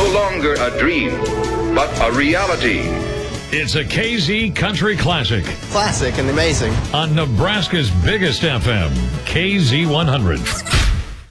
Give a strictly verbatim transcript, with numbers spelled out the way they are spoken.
no longer a dream, but a reality. It's a K Z Country Classic. Classic and amazing. On Nebraska's biggest F M, K Z one hundred.